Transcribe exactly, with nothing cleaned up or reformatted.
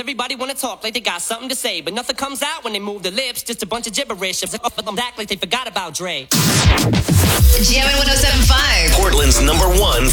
everybody wanna talk like they got something to say, but nothing comes out when they move their lips. Just a bunch of gibberish. Act like they forgot about Dre. Jammin' one oh seven point five. Portland's number one